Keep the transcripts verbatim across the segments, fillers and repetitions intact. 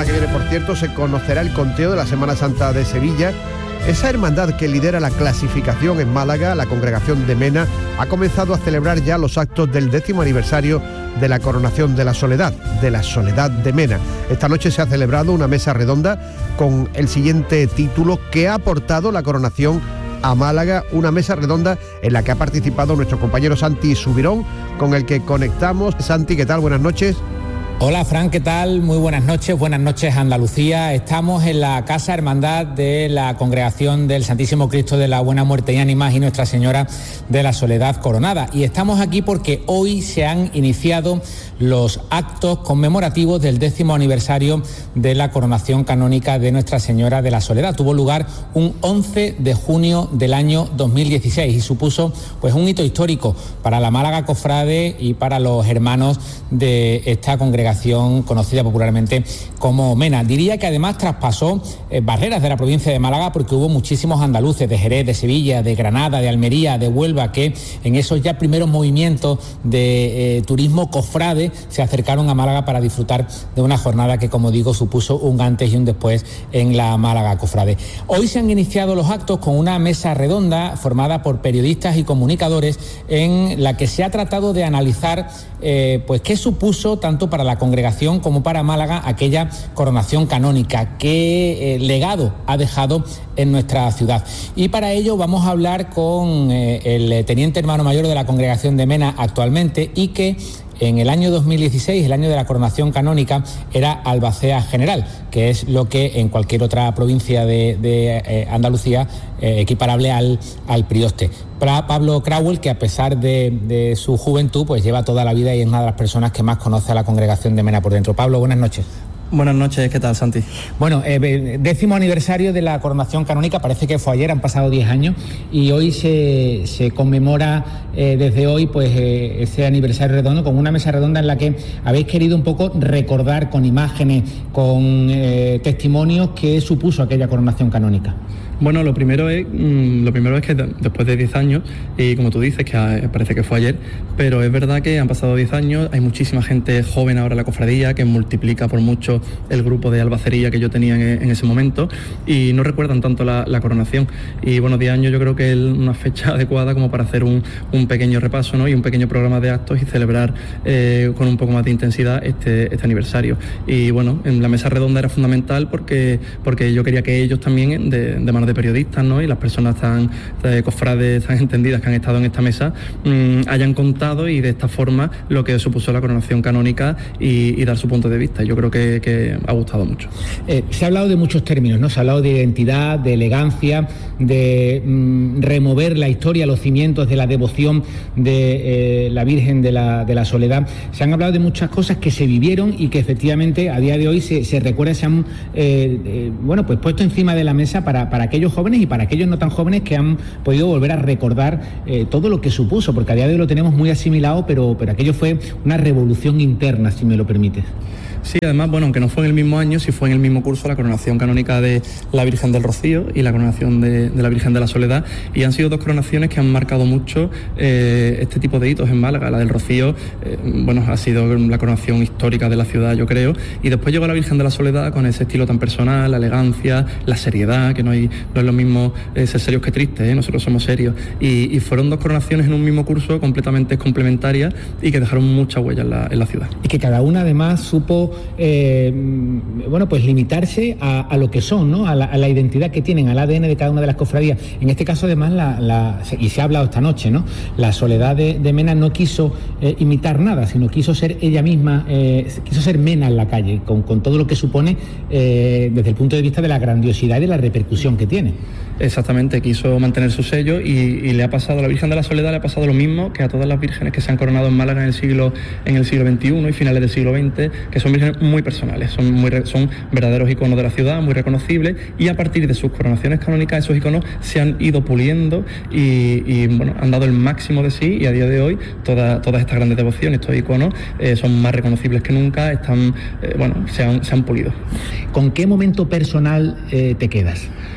semana que viene, por cierto, se conocerá el conteo de la Semana Santa de Sevilla. Esa hermandad que lidera la clasificación en Málaga, la Congregación de Mena, ha comenzado a celebrar ya los actos del décimo aniversario de la coronación de la Soledad, de la Soledad de Mena. Esta noche se ha celebrado una mesa redonda con el siguiente título: ¿qué ha aportado la coronación a Málaga? Una mesa redonda en la que ha participado nuestro compañero Santi Subirón, con el que conectamos. Santi, ¿qué tal? Buenas noches. Hola Fran, ¿qué tal? Muy buenas noches, buenas noches Andalucía. Estamos en la Casa Hermandad de la Congregación del Santísimo Cristo de la Buena Muerte y Ánimas y Nuestra Señora de la Soledad Coronada. Y estamos aquí porque hoy se han iniciado los actos conmemorativos del décimo aniversario de la coronación canónica de Nuestra Señora de la Soledad. Tuvo lugar un once de junio del año dos mil dieciséis y supuso pues un hito histórico para la Málaga Cofrade y para los hermanos de esta congregación conocida popularmente como Mena. Diría que además traspasó eh, barreras de la provincia de Málaga, porque hubo muchísimos andaluces de Jerez, de Sevilla, de Granada, de Almería, de Huelva, que en esos ya primeros movimientos de eh, turismo cofrade se acercaron a Málaga para disfrutar de una jornada que, como digo, supuso un antes y un después en la Málaga Cofrade. Hoy se han iniciado los actos con una mesa redonda formada por periodistas y comunicadores, en la que se ha tratado de analizar eh, pues qué supuso tanto para la congregación como para Málaga aquella coronación canónica, qué eh, legado ha dejado en nuestra ciudad. Y para ello vamos a hablar con eh, el teniente hermano mayor de la congregación de Mena actualmente, y que en el año dos mil dieciséis, el año de la coronación canónica, era albacea general, que es lo que en cualquier otra provincia de, de eh, Andalucía eh, equiparable al, al prioste. Para Pablo Crauel, que a pesar de, de su juventud, pues lleva toda la vida y es una de las personas que más conoce a la congregación de Mena por dentro. Pablo, buenas noches. Buenas noches, ¿qué tal, Santi? Bueno, eh, décimo aniversario de la coronación canónica, parece que fue ayer, han pasado diez años, y hoy se, se conmemora eh, desde hoy pues eh, ese aniversario redondo, con una mesa redonda en la que habéis querido un poco recordar con imágenes, con eh, testimonios, qué supuso aquella coronación canónica. Bueno, lo primero es mmm, lo primero es que después de diez años, y como tú dices, que parece que fue ayer, pero es verdad que han pasado diez años, hay muchísima gente joven ahora en la cofradía, que multiplica por mucho el grupo de albacería que yo tenía en, en ese momento, y no recuerdan tanto la, la coronación. Y bueno, diez años yo creo que es una fecha adecuada como para hacer un, un pequeño repaso, ¿no? Y un pequeño programa de actos y celebrar eh, con un poco más de intensidad este, este aniversario. Y bueno, en la mesa redonda era fundamental porque, porque yo quería que ellos también, de, de mano de periodistas, ¿no? Y las personas tan eh, cofrades, tan entendidas que han estado en esta mesa, mmm, hayan contado y de esta forma lo que supuso la coronación canónica y, y dar su punto de vista. Yo creo que, que ha gustado mucho. Eh, se ha hablado de muchos términos, ¿no? Se ha hablado de identidad, de elegancia, de mmm, remover la historia, los cimientos de la devoción de eh, la Virgen de la, de la Soledad. Se han hablado de muchas cosas que se vivieron y que efectivamente a día de hoy se, se recuerda, se han eh, eh, bueno, pues puesto encima de la mesa para, para aquellos jóvenes y para aquellos no tan jóvenes que han podido volver a recordar eh, todo lo que supuso, porque a día de hoy lo tenemos muy asimilado, pero, pero aquello fue una revolución interna, si me lo permites. Sí, además, bueno, aunque no fue en el mismo año, sí fue en el mismo curso la coronación canónica de la Virgen del Rocío y la coronación de, de la Virgen de la Soledad, y han sido dos coronaciones que han marcado mucho eh, este tipo de hitos en Málaga. La del Rocío, eh, bueno, ha sido la coronación histórica de la ciudad, yo creo, y después llegó la Virgen de la Soledad con ese estilo tan personal, la elegancia, la seriedad, que no, hay, no es lo mismo eh, ser serios que tristes, ¿eh? Nosotros somos serios, y, y fueron dos coronaciones en un mismo curso completamente complementarias y que dejaron mucha huella en la, en la ciudad. Y que cada una además supo Eh, bueno, pues limitarse a, a lo que son, ¿no? A la, a la identidad que tienen, al A D N de cada una de las cofradías. En este caso, además, la, la, y se ha hablado esta noche, ¿no? La Soledad de, de Mena no quiso eh, imitar nada, sino quiso ser ella misma, eh, quiso ser Mena en la calle, con, con todo lo que supone eh, desde el punto de vista de la grandiosidad y de la repercusión que tiene. Exactamente, quiso mantener su sello y, y le ha pasado a la Virgen de la Soledad, le ha pasado lo mismo que a todas las vírgenes que se han coronado en Málaga en el siglo en el siglo veintiuno y finales del siglo veinte, que son vírgenes muy personales, son, muy, son verdaderos iconos de la ciudad, muy reconocibles, y a partir de sus coronaciones canónicas esos iconos se han ido puliendo y, y bueno, han dado el máximo de sí, y a día de hoy toda, todas estas grandes devociones, estos iconos eh, son más reconocibles que nunca, están, eh, bueno, se han, se han pulido. ¿Con qué momento personal eh, te quedas?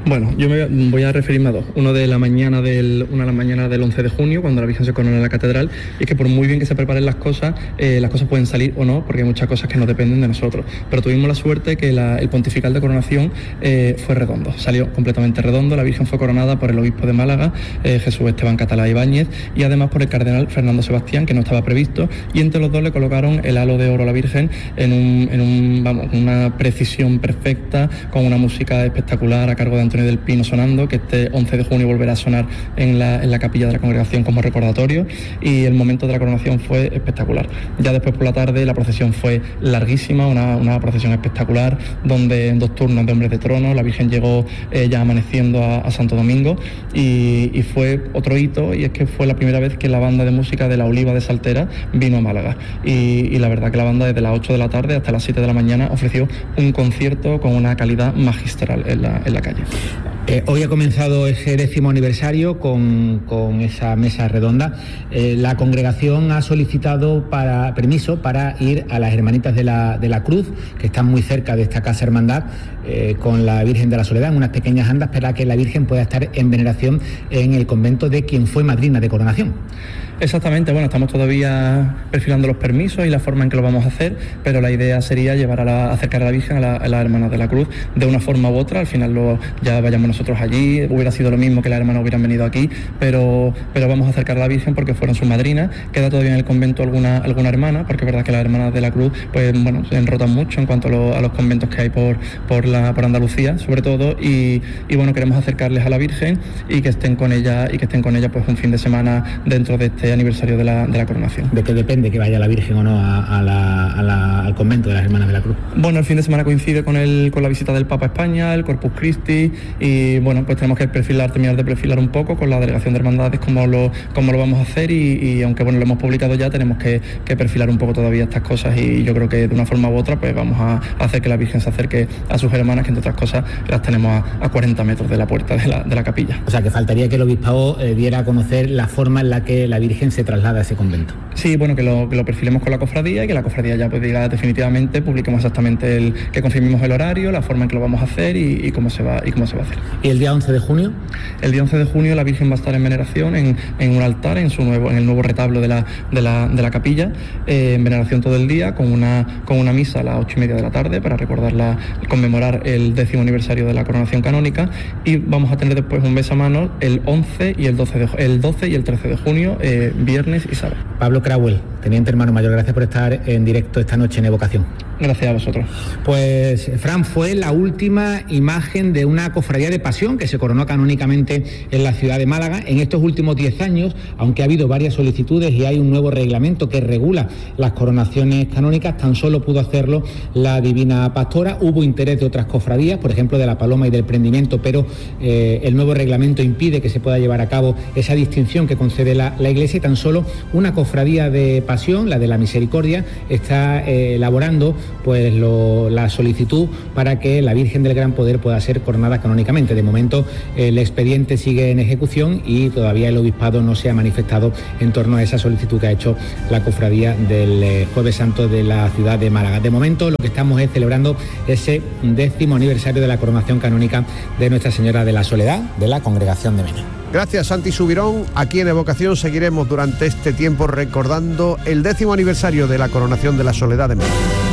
Bueno, yo me voy a referirme a dos. Uno de la mañana del, una de la mañana del once de junio, cuando la Virgen se corona en la catedral, y es que por muy bien que se preparen las cosas, eh, las cosas pueden salir o no, porque hay muchas cosas que no dependen de nosotros. Pero tuvimos la suerte que la, el pontifical de coronación eh, fue redondo, salió completamente redondo. La Virgen fue coronada por el obispo de Málaga, eh, Jesús Esteban Catalá Ibáñez, y además por el cardenal Fernando Sebastián, que no estaba previsto, y entre los dos le colocaron el halo de oro a la Virgen en un, en un vamos, una precisión perfecta, con una música espectacular a cargo de Antonio del Pino sonando, que este once de junio volverá a sonar en la, en la capilla de la congregación como recordatorio, y el momento de la coronación fue espectacular. Ya después por la tarde la procesión fue larguísima, una, una procesión espectacular, donde en dos turnos de hombres de trono la Virgen llegó eh, ya amaneciendo a, a Santo Domingo, y, y fue otro hito, y es que fue la primera vez que la banda de música de la Oliva de Saltera vino a Málaga, y, y la verdad que la banda desde las ocho de la tarde hasta las siete de la mañana ofreció un concierto con una calidad magistral en la, en la calle. Eh, hoy ha comenzado ese décimo aniversario con, con esa mesa redonda. Eh, la congregación ha solicitado para, permiso para ir a las Hermanitas de la, de la Cruz, que están muy cerca de esta casa hermandad, eh, con la Virgen de la Soledad, en unas pequeñas andas, para que la Virgen pueda estar en veneración en el convento de quien fue madrina de coronación. Exactamente, bueno, estamos todavía perfilando los permisos y la forma en que lo vamos a hacer, pero la idea sería llevar a la, acercar a la Virgen a, la, a las Hermanas de la Cruz de una forma u otra. Al final lo, ya vayamos nosotros allí, hubiera sido lo mismo que las hermanas hubieran venido aquí, pero, pero vamos a acercar a la Virgen porque fueron sus madrinas. Queda todavía en el convento alguna, alguna hermana, porque es verdad que las Hermanas de la Cruz pues bueno, se enrotan mucho en cuanto a, lo, a los conventos que hay por, por, la, por Andalucía, sobre todo, y, y bueno, queremos acercarles a la Virgen y que estén con ella, y que estén con ella pues un fin de semana dentro de este aniversario de la, de la coronación. ¿De qué depende que vaya la Virgen o no a, a la, a la, al convento de las Hermanas de la Cruz? Bueno, el fin de semana coincide con, el, con la visita del Papa a España, el Corpus Christi, y bueno, pues tenemos que perfilar, terminar de perfilar un poco con la delegación de hermandades cómo lo, cómo lo vamos a hacer, y, y aunque bueno, lo hemos publicado ya, tenemos que, que perfilar un poco todavía estas cosas, y yo creo que de una forma u otra pues vamos a hacer que la Virgen se acerque a sus hermanas, que entre otras cosas las tenemos a, a cuarenta metros de la puerta de la, de la capilla. O sea, que faltaría que el obispado eh, diera a conocer la forma en la que la Virgen se traslada a ese convento. Sí, bueno, que lo, que lo perfilemos con la cofradía, y que la cofradía ya pues diga definitivamente, publiquemos exactamente el, que confirmemos el horario, la forma en que lo vamos a hacer y, y cómo se va y cómo se va a hacer. ¿Y el día once de junio? El día once de junio la Virgen va a estar en veneración en, en un altar, en su nuevo, en el nuevo retablo de la, de la, de la capilla, eh, en veneración todo el día, con una, con una misa a las ocho y media de la tarde para recordarla, conmemorar el décimo aniversario de la coronación canónica, y vamos a tener después un besamanos el once y el doce de, el doce y el trece de junio, eh, viernes y sábado. Pablo Crauel, teniente hermano mayor, gracias por estar en directo esta noche en Evocación. Gracias a vosotros. Pues, Fran, fue la última imagen de una cofradía de pasión que se coronó canónicamente en la ciudad de Málaga. En estos últimos diez años, aunque ha habido varias solicitudes y hay un nuevo reglamento que regula las coronaciones canónicas, tan solo pudo hacerlo la Divina Pastora. Hubo interés de otras cofradías, por ejemplo de la Paloma y del Prendimiento, pero eh, el nuevo reglamento impide que se pueda llevar a cabo esa distinción que concede la, la Iglesia, y tan solo una cofradía de pasión, la de la Misericordia, está eh, elaborando pues lo, la solicitud para que la Virgen del Gran Poder pueda ser coronada canónicamente. De momento el expediente sigue en ejecución y todavía el obispado no se ha manifestado en torno a esa solicitud que ha hecho la cofradía del eh, Jueves Santo de la ciudad de Málaga. De momento lo que estamos es celebrando ese décimo aniversario de la coronación canónica de Nuestra Señora de la Soledad de la Congregación de Mena. Gracias, Santi Subirón. Aquí en Evocación seguiremos durante este tiempo recordando el décimo aniversario de la coronación de la Soledad de Mena.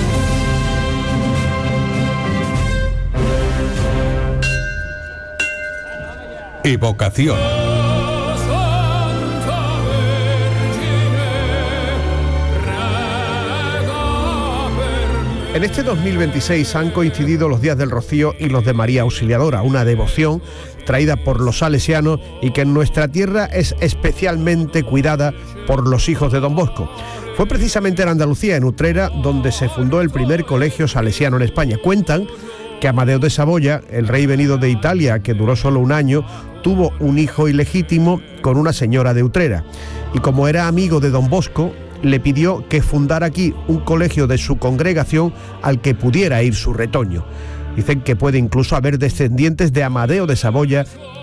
Evocación. En este dos mil veintiséis han coincidido los días del Rocío y los de María Auxiliadora, una devoción traída por los salesianos y que en nuestra tierra es especialmente cuidada por los hijos de Don Bosco. Fue precisamente en Andalucía, en Utrera, donde se fundó el primer colegio salesiano en España. Cuentan que Amadeo de Saboya, el rey venido de Italia, que duró solo un año, tuvo un hijo ilegítimo con una señora de Utrera. Y como era amigo de Don Bosco, le pidió que fundara aquí un colegio de su congregación al que pudiera ir su retoño. Dicen que puede incluso haber descendientes de Amadeo de Saboya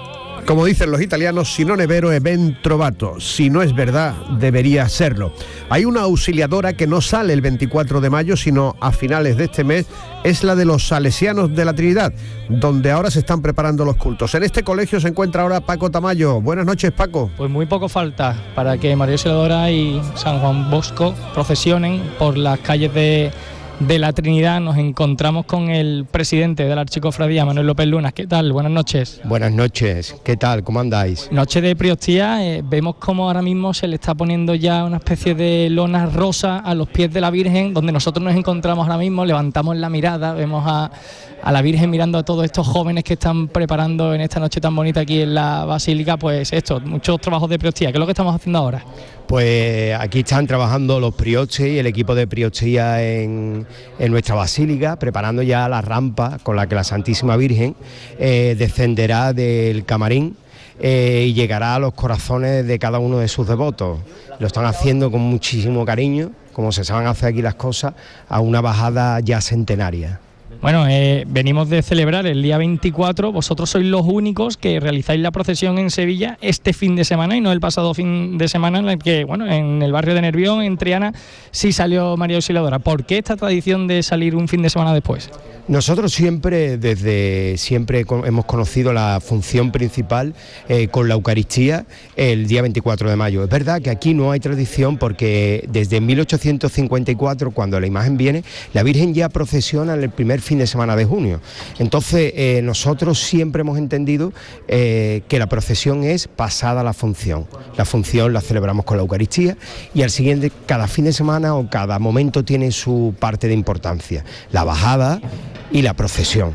Como dicen los italianos, si non è vero è ben trovato. Si no es verdad, debería serlo. Hay una auxiliadora que no sale el veinticuatro de mayo, sino a finales de este mes. Es la de los Salesianos de la Trinidad, donde ahora se están preparando los cultos. En este colegio se encuentra ahora Paco Tamayo. Buenas noches, Paco. Pues muy poco falta para que María Auxiliadora y San Juan Bosco procesionen por las calles de... de la Trinidad. Nos encontramos con el presidente de la Archicofradía, Manuel López Lunas. ¿Qué tal? Buenas noches. Buenas noches, ¿qué tal? ¿Cómo andáis? Noche de Priostía, eh, vemos cómo ahora mismo se le está poniendo ya una especie de lona rosa a los pies de la Virgen, donde nosotros nos encontramos ahora mismo, levantamos la mirada, vemos a, a la Virgen mirando a todos estos jóvenes que están preparando en esta noche tan bonita aquí en la Basílica, pues esto, muchos trabajos de Priostía. ¿Qué es lo que estamos haciendo ahora? Pues aquí están trabajando los priostes y el equipo de priostía en, en nuestra basílica, preparando ya la rampa con la que la Santísima Virgen eh, descenderá del camarín eh, y llegará a los corazones de cada uno de sus devotos. Lo están haciendo con muchísimo cariño, como se saben hacer aquí las cosas, a una bajada ya centenaria. Bueno, eh, venimos de celebrar el día veinticuatro, vosotros sois los únicos que realizáis la procesión en Sevilla este fin de semana y no el pasado fin de semana en el que, bueno, en el barrio de Nervión, en Triana, sí salió María Auxiliadora. ¿Por qué esta tradición de salir un fin de semana después? Nosotros siempre, desde siempre hemos conocido la función principal eh, con la Eucaristía el día veinticuatro de mayo. Es verdad que aquí no hay tradición porque desde mil ochocientos cincuenta y cuatro, cuando la imagen viene, la Virgen ya procesiona en el primer fin de semana de junio. Entonces eh, nosotros siempre hemos entendido eh, que la procesión es pasada la función. La función la celebramos con la Eucaristía y al siguiente, cada fin de semana o cada momento tiene su parte de importancia. La bajada y la procesión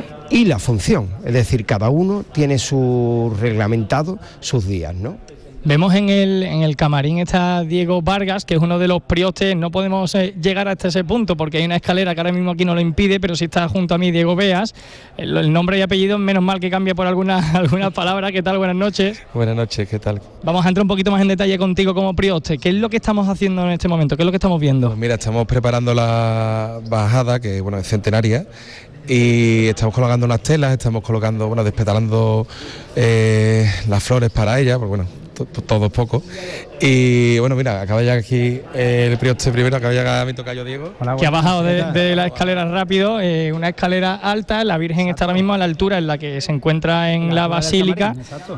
y la función, es decir, cada uno tiene su reglamentado sus días, ¿no? Vemos en el, en el camarín está Diego Vargas, que es uno de los priostes. No podemos eh, llegar hasta ese punto porque hay una escalera que ahora mismo aquí no lo impide, pero sí está junto a mí Diego Beas. El, el nombre y apellido, menos mal que cambia por algunas algunas palabras. ¿Qué tal? Buenas noches. Buenas noches, ¿qué tal? Vamos a entrar un poquito más en detalle contigo como prioste. ¿Qué es lo que estamos haciendo en este momento? ¿Qué es lo que estamos viendo? Pues mira, estamos preparando la bajada, que bueno, es centenaria, y estamos colocando unas telas, estamos colocando, bueno, despetalando eh, las flores para ella, porque bueno, todo es poco. Y bueno, mira, acaba de llegar aquí el prioste primero, acaba de llegar mi tocayo Diego. Hola, que ha bajado de, de la escalera rápido, eh, una escalera alta. La Virgen está ahora mismo a la altura en la que se encuentra en la, la Basílica.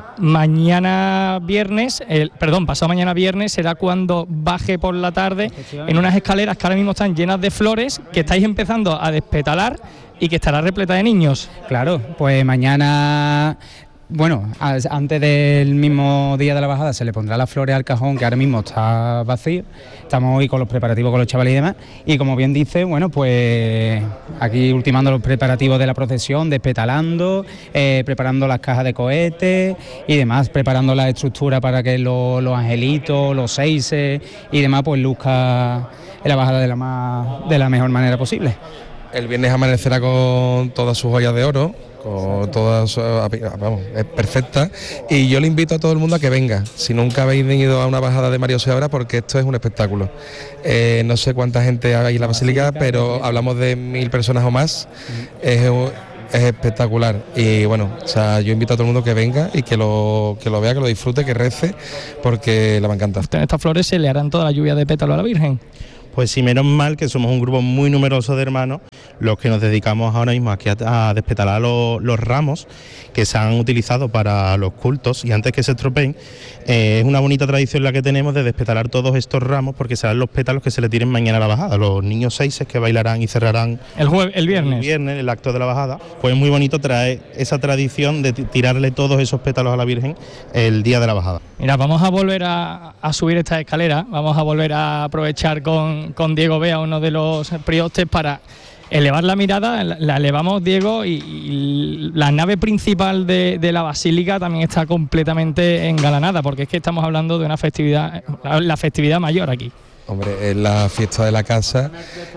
Mañana viernes, el, perdón, pasado mañana viernes será cuando baje por la tarde en unas escaleras que ahora mismo están llenas de flores, que estáis empezando a despetalar y que estará repleta de niños. Claro, pues mañana... Bueno, antes del mismo día de la bajada se le pondrá las flores al cajón, que ahora mismo está vacío. Estamos hoy con los preparativos con los chavales y demás. Y como bien dice, bueno, pues aquí ultimando los preparativos de la procesión, despetalando, eh, preparando las cajas de cohetes y demás, preparando la estructura para que los, los angelitos, los seises y demás, pues luzca en la bajada de la, más, de la mejor manera posible. El viernes amanecerá con todas sus joyas de oro, con todas, vamos, es perfecta, y yo le invito a todo el mundo a que venga, si nunca habéis venido a una bajada de María Auxiliadora, porque esto es un espectáculo. Eh, no sé cuánta gente hay en la Basílica, pero hablamos de mil personas o más, es, es espectacular, y bueno, o sea, yo invito a todo el mundo que venga y que lo, que lo vea, que lo disfrute, que rece, porque le va a encantar. Estas flores se le harán toda la lluvia de pétalos a la Virgen. Pues sí, menos mal que somos un grupo muy numeroso de hermanos los que nos dedicamos ahora mismo aquí a, a despetalar los, los ramos que se han utilizado para los cultos, y antes que se estropeen, eh, es una bonita tradición la que tenemos de despetalar todos estos ramos, porque serán los pétalos que se le tiren mañana a la bajada, los niños seises que bailarán y cerrarán el, jue- el viernes el viernes el acto de la bajada. Pues es muy bonito traer esa tradición de t- tirarle todos esos pétalos a la Virgen el día de la bajada. Mira, vamos a volver a, a subir esta escalera, vamos a volver a aprovechar con con Diego Bea, uno de los priostes, para elevar la mirada. La, la elevamos, Diego, y, y la nave principal de, de la Basílica también está completamente engalanada, porque es que estamos hablando de una festividad, la festividad mayor aquí. Hombre, es la fiesta de la casa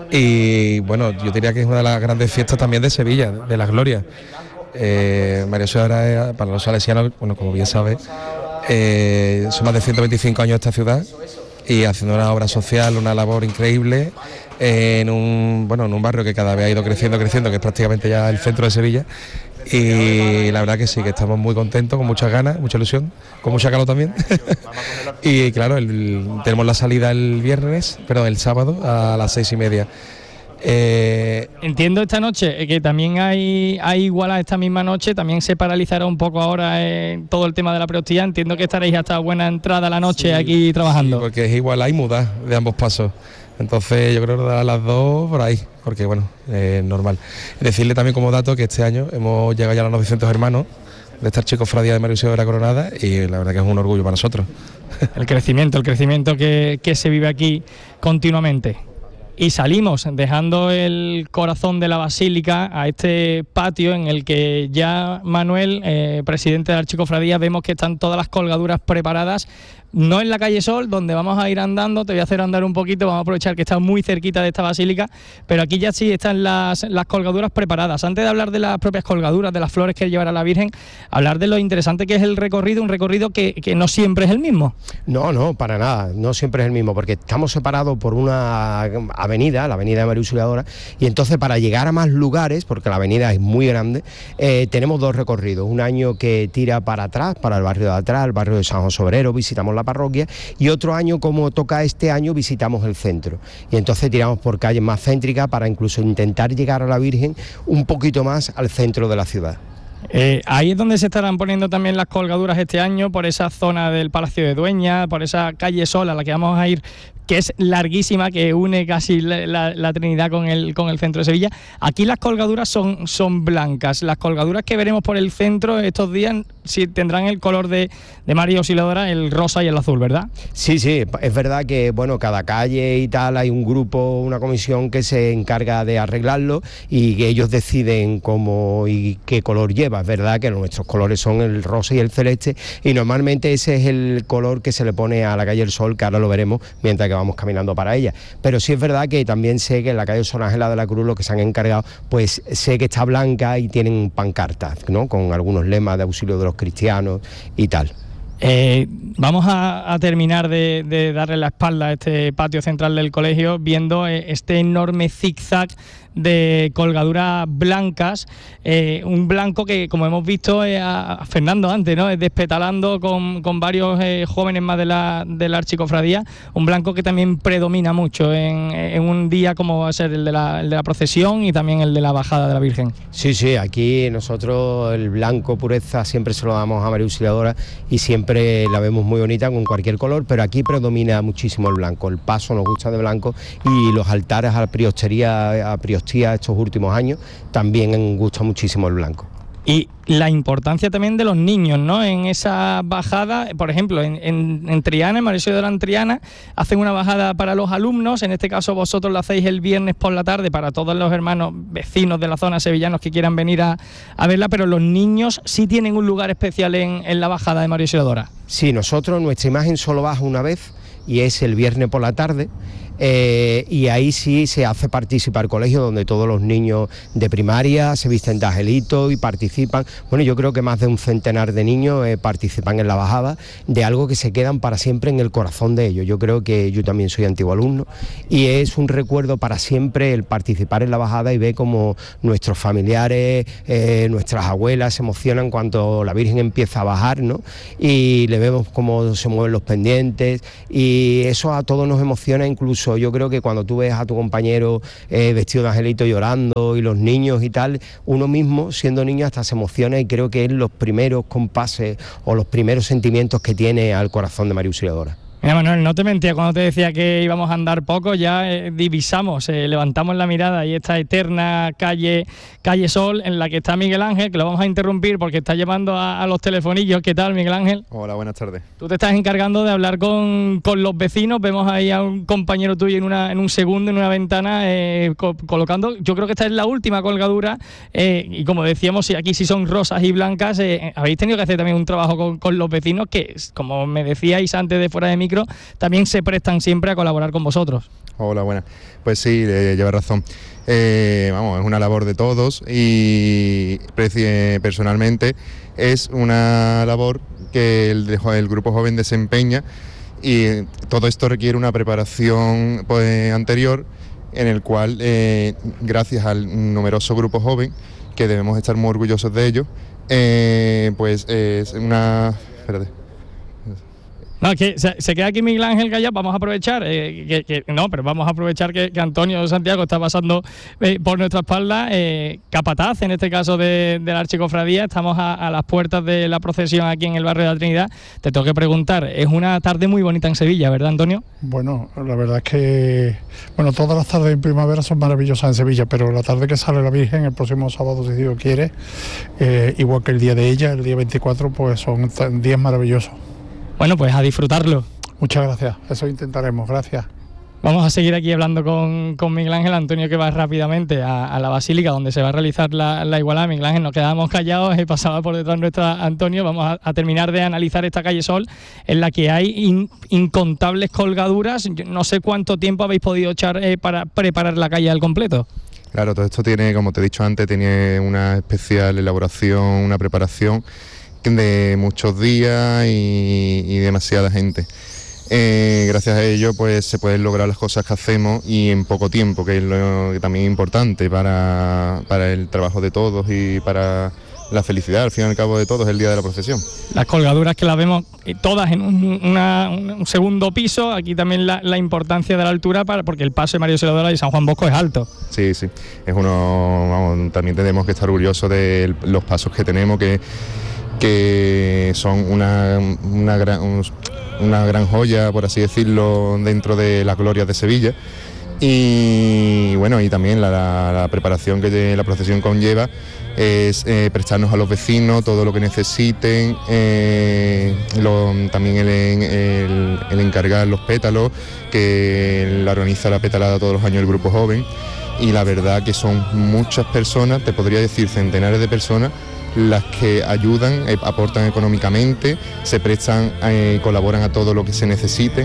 y bueno, yo diría que es una de las grandes fiestas también de Sevilla, de la Gloria. Eh, María Auxiliadora, para los salesianos, bueno, como bien sabes, eh, son más de ciento veinticinco años esta ciudad, y haciendo una obra social, una labor increíble, en un, bueno, en un barrio que cada vez ha ido creciendo, creciendo, que es prácticamente ya el centro de Sevilla. Y la verdad que sí, que estamos muy contentos, con muchas ganas, mucha ilusión, con mucha calor también. Y claro, el, tenemos la salida el viernes, perdón, el sábado a las seis y media. Eh, Entiendo esta noche que también hay, hay igual a esta misma noche, también se paralizará un poco ahora eh, todo el tema de la preostía. Entiendo que estaréis hasta buena entrada a la noche sí, aquí trabajando. Sí, porque es igual, hay mudas de ambos pasos. Entonces yo creo que a las dos por ahí, porque bueno, es eh, normal. Decirle también como dato que este año hemos llegado ya a los novecientos hermanos de esta archicofradía de María Auxiliadora Coronada y la verdad que es un orgullo para nosotros. El crecimiento, el crecimiento que, que se vive aquí continuamente. Y salimos dejando el corazón de la Basílica a este patio en el que ya Manuel, eh, presidente de la Archicofradía, vemos que están todas las colgaduras preparadas. No en la calle Sol, donde vamos a ir andando, te voy a hacer andar un poquito, vamos a aprovechar que está muy cerquita de esta basílica, pero aquí ya sí están las, las colgaduras preparadas. Antes de hablar de las propias colgaduras, de las flores que llevará la Virgen, hablar de lo interesante que es el recorrido, un recorrido que, que no siempre es el mismo. No, no, para nada, no siempre es el mismo, porque estamos separados por una avenida, la avenida de María Auxiliadora, y entonces para llegar a más lugares, porque la avenida es muy grande, eh, tenemos dos recorridos, un año que tira para atrás, para el barrio de atrás, el barrio de San José Obrero, visitamos la parroquia, y otro año, como toca este año, visitamos el centro, y entonces tiramos por calles más céntricas para incluso intentar llegar a la Virgen un poquito más al centro de la ciudad. Eh, ahí es donde se estarán poniendo también las colgaduras este año, por esa zona del Palacio de Dueña, por esa calle Sol a la que vamos a ir, que es larguísima, que une casi la, la, la Trinidad con el, con el centro de Sevilla. Aquí las colgaduras son, son blancas. Las colgaduras que veremos por el centro estos días sí tendrán el color de, de María Auxiliadora, el rosa y el azul, ¿verdad? Sí, sí, es verdad que bueno, cada calle y tal hay un grupo, una comisión que se encarga de arreglarlo y que ellos deciden cómo y qué color lleva. Es verdad que nuestros colores son el rosa y el celeste y normalmente ese es el color que se le pone a la calle El Sol, que ahora lo veremos mientras que vamos caminando para ella, pero sí es verdad que también sé que en la calle San Ángela de la Cruz, los que se han encargado, pues sé que está blanca y tienen pancartas, ¿no?, con algunos lemas de auxilio de los cristianos y tal. Eh, vamos a, a terminar de, de darle la espalda a este patio central del colegio viendo eh, este enorme zigzag de colgaduras blancas, eh, un blanco que, como hemos visto eh, a Fernando antes, ¿no?, despetalando con, con varios eh, jóvenes más de la, de la archicofradía, un blanco que también predomina mucho en, en un día como va a ser el de, la, el de la procesión y también el de la bajada de la Virgen. Sí, sí, aquí nosotros el blanco pureza siempre se lo damos a María Auxiliadora y siempre la vemos muy bonita con cualquier color, pero aquí predomina muchísimo el blanco, el paso nos gusta de blanco y los altares a la priostería, a priostería estos últimos años también gusta muchísimo el blanco. Y la importancia también de los niños, ¿no?, en esa bajada, por ejemplo, en, en, en Triana, en María Auxiliadora en Triana, hacen una bajada para los alumnos, en este caso vosotros la hacéis el viernes por la tarde para todos los hermanos vecinos de la zona sevillanos que quieran venir a, a verla, pero los niños sí tienen un lugar especial en, en la bajada de María Auxiliadora. Sí, nosotros, nuestra imagen solo baja una vez y es el viernes por la tarde. Eh, y ahí sí se hace participar colegio donde todos los niños de primaria se visten de angelito y participan. Bueno, yo creo que más de un centenar de niños eh, participan en la bajada de algo que se quedan para siempre en el corazón de ellos. Yo creo que yo también soy antiguo alumno y es un recuerdo para siempre el participar en la bajada y ver cómo nuestros familiares, eh, nuestras abuelas se emocionan cuando la Virgen empieza a bajar, ¿no? Y le vemos cómo se mueven los pendientes y eso a todos nos emociona. Incluso yo creo que cuando tú ves a tu compañero eh, vestido de angelito llorando y los niños y tal, uno mismo siendo niño hasta se emociona y creo que es los primeros compases o los primeros sentimientos que tiene al corazón de María Auxiliadora. Mira, Manuel, no te mentía cuando te decía que íbamos a andar poco, ya eh, divisamos, eh, levantamos la mirada y esta eterna calle calle Sol en la que está Miguel Ángel, que lo vamos a interrumpir porque está llamando a, a los telefonillos. ¿Qué tal, Miguel Ángel? Hola, buenas tardes. Tú te estás encargando de hablar con, con los vecinos, vemos ahí a un compañero tuyo en, una, en un segundo, en una ventana, eh, co colocando, yo creo que esta es la última colgadura, eh, y como decíamos, si aquí sí son rosas y blancas, eh, habéis tenido que hacer también un trabajo con, con los vecinos que, como me decíais antes de fuera de micro, también se prestan siempre a colaborar con vosotros. Hola, buenas. Pues sí, eh, lleva razón. Eh, vamos, es una labor de todos y personalmente es una labor que el, el grupo joven desempeña y todo esto requiere una preparación pues, anterior en el cual, eh, gracias al numeroso grupo joven, que debemos estar muy orgullosos de ellos, eh, pues eh, es una... Espérate. No, que se, se queda aquí Miguel Ángel Gaya, vamos a aprovechar, eh, que, que, no, pero vamos a aprovechar que, que Antonio Santiago está pasando eh, por nuestra espalda, eh, capataz en este caso de, de la Archicofradía, estamos a, a las puertas de la procesión aquí en el barrio de la Trinidad. Te tengo que preguntar, es una tarde muy bonita en Sevilla, ¿verdad, Antonio? Bueno, la verdad es que, bueno, todas las tardes en primavera son maravillosas en Sevilla, pero la tarde que sale la Virgen, el próximo sábado, si Dios quiere, eh, igual que el día de ella, el día veinticuatro, pues son días maravillosos. Bueno, pues a disfrutarlo. Muchas gracias, eso intentaremos, gracias. Vamos a seguir aquí hablando con, con Miguel Ángel. Antonio, que va rápidamente a, a la Basílica, donde se va a realizar la, la igualada. Miguel Ángel, nos quedábamos callados, eh, pasaba por detrás nuestra Antonio. Vamos a, a terminar de analizar esta calle Sol, en la que hay in, incontables colgaduras. Yo no sé cuánto tiempo habéis podido echar eh, para preparar la calle al completo. Claro, todo esto tiene, como te he dicho antes, tiene una especial elaboración, una preparación de muchos días y, y demasiada gente. Eh, gracias a ello pues se pueden lograr las cosas que hacemos y en poco tiempo, que es lo que también es importante para, para el trabajo de todos y para la felicidad, al fin y al cabo de todos, el día de la procesión. Las colgaduras que las vemos todas en un, una, un segundo piso, aquí también la, la importancia de la altura, para, porque el paso de María Auxiliadora y San Juan Bosco es alto. Sí, sí, es uno, vamos, también tenemos que estar orgullosos de los pasos que tenemos, que que son una, una, gran, una gran joya, por así decirlo, dentro de las glorias de Sevilla. Y bueno, y también la, la, la preparación que la procesión conlleva es eh, prestarnos a los vecinos todo lo que necesiten, eh, lo, también el, el, el encargar los pétalos, que la organiza la petalada todos los años el grupo joven, y la verdad que son muchas personas, te podría decir centenares de personas, las que ayudan, eh, aportan económicamente, se prestan, eh, colaboran a todo lo que se necesite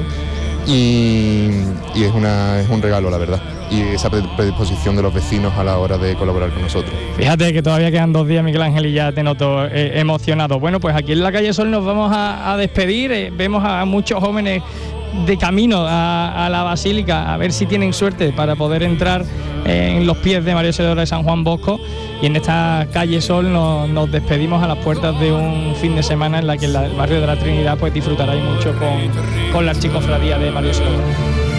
y, y es, una, es un regalo, la verdad, y esa predisposición de los vecinos a la hora de colaborar con nosotros. Fíjate que todavía quedan dos días, Miguel Ángel, y ya te noto eh, emocionado. Bueno, pues aquí en la calle Sol nos vamos a, a despedir, eh, vemos a muchos jóvenes de camino a, a la Basílica, a ver si tienen suerte para poder entrar en los pies de María Auxiliadora de San Juan Bosco, y en esta calle Sol nos, nos despedimos a las puertas de un fin de semana en la que el barrio de la Trinidad pues disfrutará mucho con, con la Archicofradía de María Auxiliadora.